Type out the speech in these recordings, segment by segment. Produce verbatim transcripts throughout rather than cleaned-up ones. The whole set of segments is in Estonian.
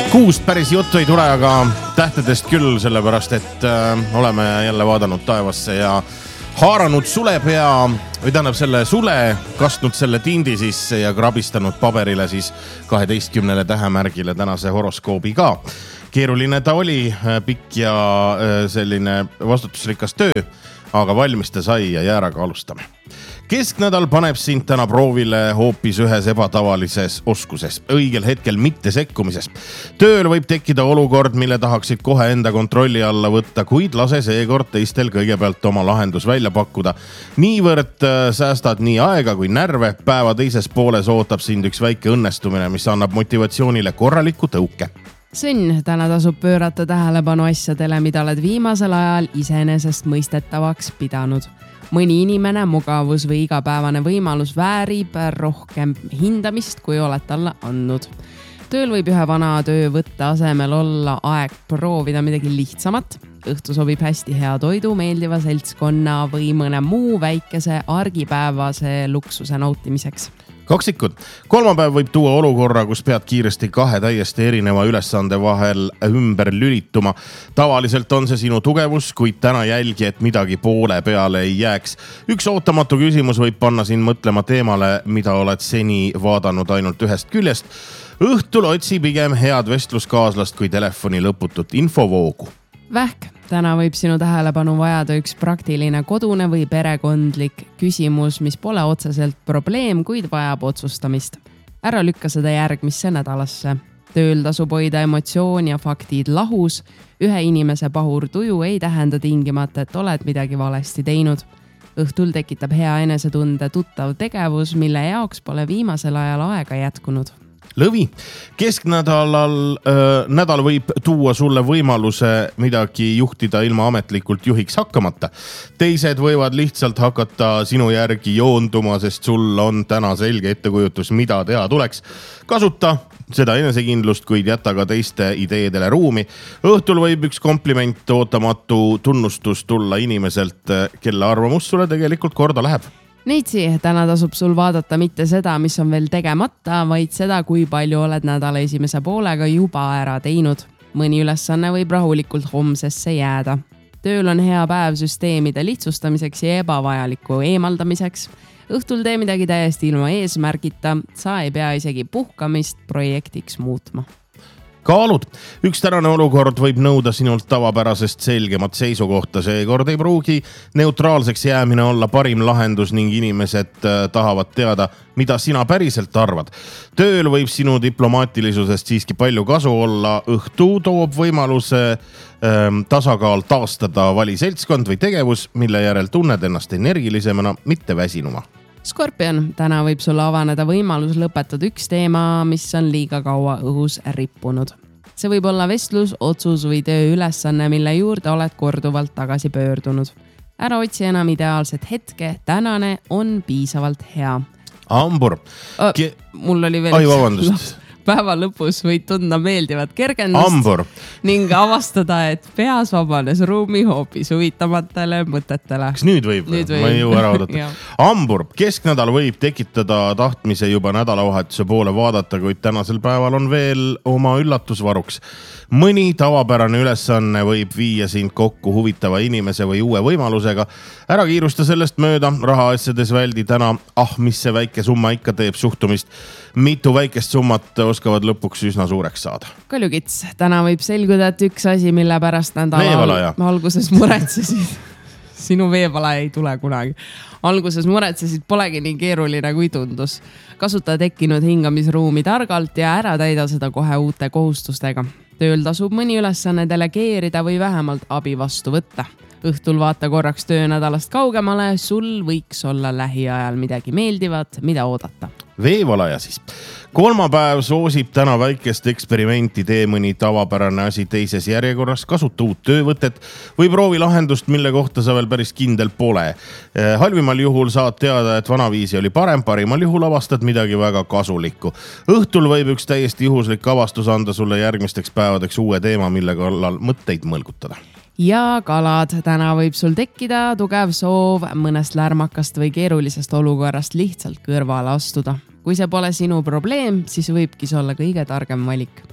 Kuust päris juttu ei tule, aga tähtedest küll, sellepärast, et äh, oleme jälle vaadanud taevasse ja haaranud sulepea, või tähendab selle sule, kastnud selle tindi sisse ja krabistanud paberile siis kaheteistkümnele tähemärgile tänase horoskoobi ka. Keeruline ta oli, pikk ja selline vastutusrikas töö, aga valmis ta sai ja jääraga alustame. Kesknädal paneb sind täna proovile hoopis ühes ebatavalises oskuses, õigel hetkel mitte sekkumises. Tööl võib tekkida olukord, mille tahaksid kohe enda kontrolli alla võtta, kuid lase seekord teistel kõigepealt oma lahendus välja pakkuda. Niivõrd säästad nii aega kui närve, päeva teises pooles ootab sind üks väike õnnestumine, mis annab motivatsioonile korraliku tõuke. Sõnn, täna tasub pöörata tähelepanu asjadele, mida oled viimasel ajal iseenesest mõistetavaks pidanud. Mõni inimene, mugavus või igapäevane võimalus väärib rohkem hindamist, kui oled talle andnud. Tööl võib ühe vana töö võtta asemel olla aeg proovida midagi lihtsamat. Õhtu sobib hästi hea toidu, meeldiva seltskonna või mõne muu väikese argipäevase luksuse nautimiseks. Kaksikud. Kolmapäev võib tuua olukorra, kus pead kiiresti kahe täiesti erineva ülesande vahel ümber lülituma. Tavaliselt on see sinu tugevus, kuid täna jälgi, et midagi poole peale ei jääks. Üks ootamatu küsimus võib panna sind mõtlema teemale, mida oled seni vaadanud ainult ühest küljest. Õhtul otsi pigem head vestluskaaslast kui telefoni lõputut infovoogu. Vähk. Täna võib sinu tähelepanu vajada üks praktiline kodune või perekondlik küsimus, mis pole otseselt probleem, kuid vajab otsustamist. Ära lükka seda järgmisse nädalasse. Tööl tasub hoida emotsioon ja faktid lahus. Ühe inimese pahur tuju ei tähenda tingimata, et oled midagi valesti teinud. Õhtul tekitab hea enesetunde tuttav tegevus, mille jaoks pole viimasel ajal aega jätkunud. Lõvi. Kesknädalal äh, nädal võib tuua sulle võimaluse midagi juhtida ilma ametlikult juhiks hakkamata. Teised võivad lihtsalt hakata sinu järgi joonduma, sest sul on täna selge ettekujutus, mida teha tuleks. Kasuta seda enesekindlust, kuid jäta ka teiste ideedele ruumi. Õhtul võib üks kompliment, ootamatu tunnustus tulla inimeselt, kelle arvamus sulle tegelikult korda läheb. Neitsi, täna tasub sul vaadata mitte seda, mis on veel tegemata, vaid seda, kui palju oled nädala esimese poolega juba ära teinud. Mõni ülesanne võib rahulikult homsesse jääda. Tööl on hea päev süsteemide lihtsustamiseks ja ebavajaliku eemaldamiseks. Õhtul tee midagi täiesti ilma eesmärgita, sa ei pea isegi puhkamist projektiks muutma. Kaalud. Üks tänane olukord võib nõuda sinult tavapärasest selgemat seisukohta. Seekord ei pruugi neutraalseks jäämine olla parim lahendus ning inimesed tahavad teada, mida sina päriselt arvad. Tööl võib sinu diplomaatilisusest siiski palju kasu olla. Õhtu toob võimaluse ähm, tasakaal taastada vali seltskond või tegevus, mille järel tunned ennast energilisemana, mitte väsinuma. Skorpion, täna võib sulle avaneda võimalus lõpetada üks teema, mis on liiga kaua õhus rippunud. See võib olla vestlus, otsus või töö ülesanne, mille juurde oled korduvalt tagasi pöördunud. Ära otsi enam ideaalset hetke, tänane on piisavalt hea. Ambur. Ke... Mul oli veel... Ai, vabandust. Päeva lõpus võid tunda meeldivat kergendust Ambur. Ning avastada, et peas vabanes ruumi hoopis huvitamatele mõtetele. Kas nüüd võib? Nüüd võib. Ma ei jõu ära oodata. Ambur. Kesknädal võib tekitada tahtmise juba nädalavahetuse poole vaadata, kuid tänasel päeval on veel oma üllatusvaruks. Mõni tavapärane ülesanne võib viia sind kokku huvitava inimese või uue võimalusega. Ära kiirusta sellest mööda, rahaasjades väldi täna, ah, mis see väike summa ikka teeb suhtumist. Mitu väikest summat oskavad lõpuks üsna suureks saada. Kaljukits, täna võib selguda, et üks asi, mille pärast nädala alguses muretsesid. Sinu veevala ei tule kunagi. Alguses muretsesid polegi nii keeruline kui tundus. Kasuta tekkinud hingamisruumi targalt ja ära täida seda kohe uute kohustustega. Tööl tasub mõni ülesanne delegeerida või vähemalt abi vastu võtta. Õhtul vaata korraks töönädalast kaugemale, sul võiks olla lähiajal midagi meeldivat, mida oodata. Veevalaja siis. Kolmapäev soosib täna väikest eksperimenti, tee mõni tavapärane asi teises järjekorras, kasuta uut töövõtet või proovi lahendust, mille kohta sa veel päris kindel pole. Halvimal juhul saad teada, et vanaviisi oli parem, parimal juhul avastad midagi väga kasulikku. Õhtul võib üks täiesti juhuslik avastus anda sulle järgmisteks päevadeks uue teema, mille kallal mõtteid mõlgutada. Ja kalad, täna võib sul tekkida tugev soov mõnest lärmakast või keerulisest olukorrast lihtsalt kõrvale astuda. Kui see pole sinu probleem, siis võibki see olla kõige targem valik.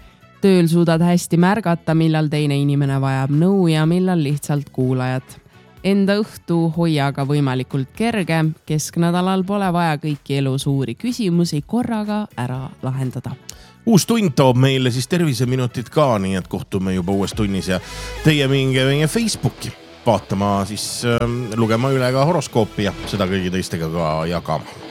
tööl suudad hästi märgata, millal teine inimene vajab nõu ja millal lihtsalt kuulajat. Enda õhtu hoia aga võimalikult kerge, kesknädalal pole vaja kõiki elu suuri küsimusi korraga ära lahendada. Uus tund toob meile siis terviseminutid ka, nii et kohtume juba uues tunnis ja teie minge meie Facebooki vaatama, siis äh, lugema üle ka horoskoopi ja seda kõigi teistega ka jagama.